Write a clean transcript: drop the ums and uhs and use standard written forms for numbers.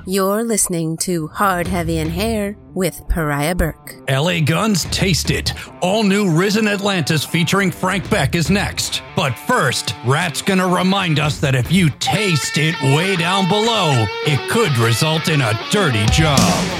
You're listening to Hard, Heavy, and Hair with Pariah Burke. LA Guns Taste It. All new Risen Atlantis featuring Frank Beck is next. But first, Rat's gonna remind us that if you taste it way down below, it could result in a dirty job.